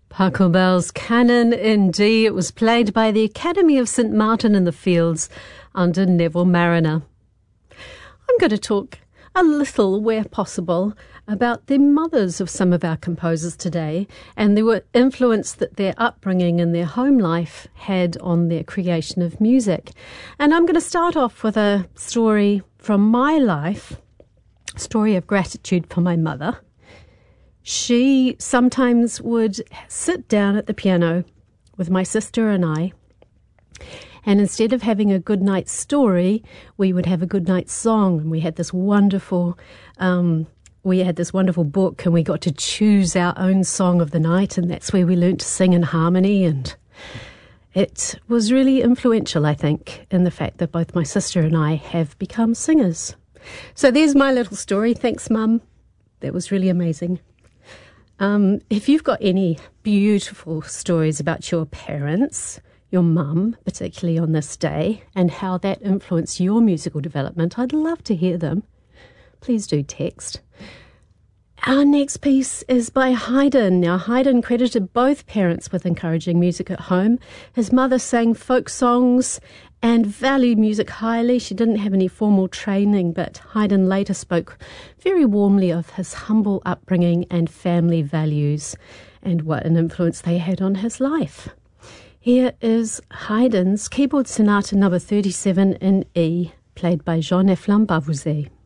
Pachelbel's Canon in D. It was played by the Academy of St Martin in the Fields under Neville Mariner. I'm going to talk a little, where possible, about the mothers of some of our composers today and the influence that their upbringing and their home life had on their creation of music. And I'm going to start off with a story from my life, a story of gratitude for my mother. She sometimes would sit down at the piano with my sister and I, and instead of having a good night story, we would have a good night song. And we had this wonderful book, and we got to choose our own song of the night, and that's where we learnt to sing in harmony. And it was really influential, I think, in the fact that both my sister and I have become singers. So there's my little story. Thanks, Mum. That was really amazing. If you've got any beautiful stories about your parents, your mum, particularly on this day, and how that influenced your musical development, I'd love to hear them. Please do text. Our next piece is by Haydn. Now, Haydn credited both parents with encouraging music at home. His mother sang folk songs and valued music highly. She didn't have any formal training, but Haydn later spoke very warmly of his humble upbringing and family values and what an influence they had on his life. Here is Haydn's Keyboard Sonata No. 37 in E, played by Jean-Efflam Bavouzet.